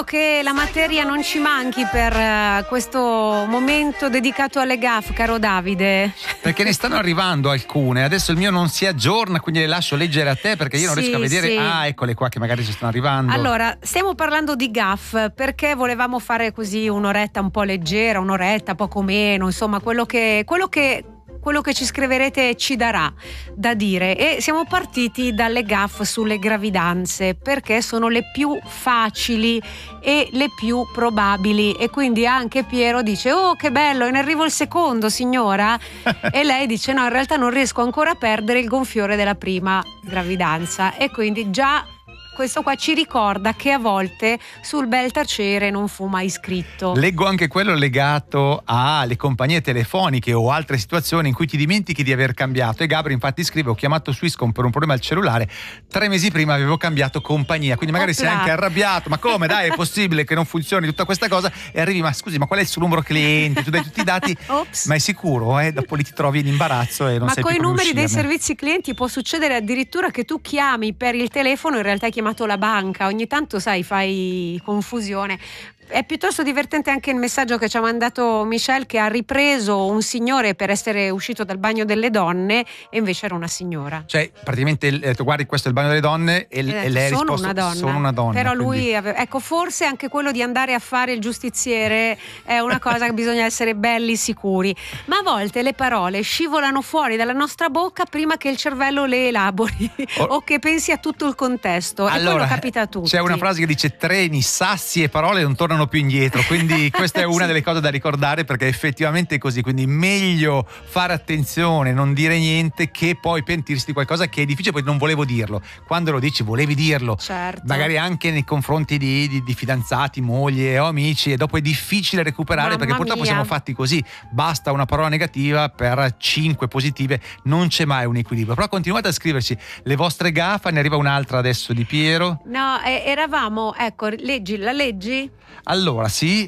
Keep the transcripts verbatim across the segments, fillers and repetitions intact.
Spero che la materia non ci manchi per uh, questo momento dedicato alle gaffe, caro Davide. Perché ne stanno arrivando alcune. Adesso il mio non si aggiorna, quindi le lascio leggere a te perché io non sì, riesco a vedere. Sì. Ah, eccole qua che magari ci stanno arrivando. Allora, stiamo parlando di gaffe perché volevamo fare così un'oretta un po' leggera, un'oretta poco meno, insomma, quello che quello che quello che ci scriverete ci darà da dire. E siamo partiti dalle gaffe sulle gravidanze perché sono le più facili e le più probabili, e quindi anche Piero dice: oh, che bello, e ne arrivo il secondo, signora. E lei dice: no, in realtà non riesco ancora a perdere il gonfiore della prima gravidanza. E quindi già questo qua ci ricorda che a volte sul bel tacere non fu mai scritto. Leggo anche quello legato alle compagnie telefoniche o altre situazioni in cui ti dimentichi di aver cambiato. E Gabri infatti scrive: ho chiamato Swisscom per un problema al cellulare, tre mesi prima avevo cambiato compagnia, quindi magari Opla. sei anche arrabbiato, ma come, dai, è possibile che non funzioni tutta questa cosa, e arrivi: ma scusi, ma qual è il suo numero cliente? Tu dai tutti i dati. Ops. Ma è sicuro, eh? Dopo lì ti trovi in imbarazzo e non ma sai con più i come numeri dei uscirne. servizi clienti può succedere addirittura che tu chiami per il telefono, in realtà hai chiamato la banca. Ogni tanto, sai, fai confusione. È piuttosto divertente anche il messaggio che ci ha mandato Michelle, che ha ripreso un signore per essere uscito dal bagno delle donne e invece era una signora. Cioè, praticamente, eh, tu guardi, questo è il bagno delle donne e, Eh, e lei ha sono risposto: una donna. sono una donna. Però quindi... lui aveva, ecco, forse anche quello di andare a fare il giustiziere è una cosa che bisogna essere belli sicuri. Ma a volte le parole scivolano fuori dalla nostra bocca prima che il cervello le elabori Oh. o che pensi a tutto il contesto. E Allora, quello capita a tutti. c'è una frase che dice: treni, sassi e parole non tornano più indietro, quindi questa è una Sì. delle cose da ricordare, perché effettivamente è così. Quindi meglio fare attenzione, non dire niente, che poi pentirsi di qualcosa che è difficile. Poi non volevo dirlo, quando lo dici volevi dirlo, Certo. magari anche nei confronti di, di, di fidanzati, moglie o amici, e dopo è difficile recuperare. Mamma perché purtroppo mia. siamo fatti così, basta una parola negativa per cinque positive, non c'è mai un equilibrio. Però continuate a scriverci le vostre gaffe. Ne arriva un'altra adesso di Piero. No, eh, eravamo, ecco, leggi, la leggi? Allora, sì,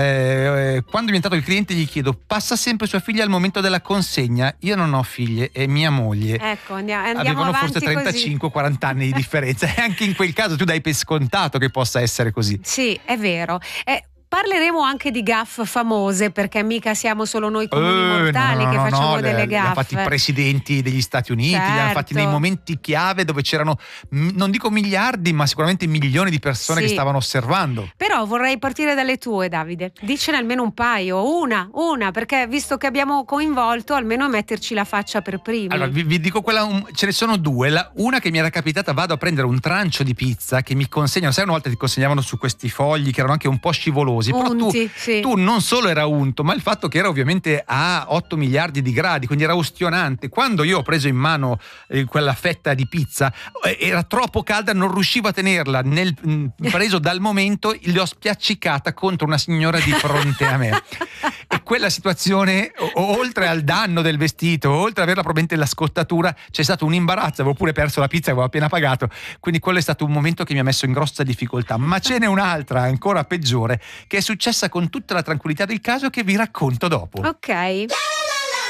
eh, quando è diventato il cliente gli chiedo: passa sempre sua figlia al momento della consegna? Io non ho figlie, è mia moglie. Ecco, andiamo, andiamo Avevano avanti forse trentacinque quaranta anni di differenza, e anche in quel caso tu dai per scontato che possa essere così. così. Sì, è vero. Eh, Parleremo anche di gaffe famose, perché mica siamo solo noi comuni Eh, mortali no, no, che no, facciamo no, delle le, le hanno gaffe. fatti i presidenti degli Stati Uniti, Certo. li hanno fatti nei momenti chiave dove c'erano, mh, non dico miliardi, ma sicuramente milioni di persone Sì. che stavano osservando. Però vorrei partire dalle tue, Davide. Dicene almeno un paio, una, una, perché visto che abbiamo coinvolto, almeno metterci la faccia per primi. Allora, vi, vi dico quella, un, ce ne sono due. La, una che mi era capitata: vado a prendere un trancio di pizza che mi consegnano, sai, una volta ti consegnavano su questi fogli che erano anche un po' scivolosi, però tu, Unti, sì. tu non solo era unto, ma il fatto che era ovviamente a otto miliardi di gradi, quindi era ustionante. Quando io ho preso in mano eh, quella fetta di pizza, eh, era troppo calda, non riuscivo a tenerla nel, mh, preso dal momento, l'ho spiaccicata contro una signora di fronte a me. E quella situazione, o, oltre al danno del vestito, oltre ad averla probabilmente la scottatura, c'è stato un imbarazzo. Avevo pure perso la pizza, avevo appena pagato, quindi quello è stato un momento che mi ha messo in grossa difficoltà. Ma ce n'è un'altra ancora peggiore, che è successa con tutta la tranquillità del caso, che vi racconto dopo. Ok.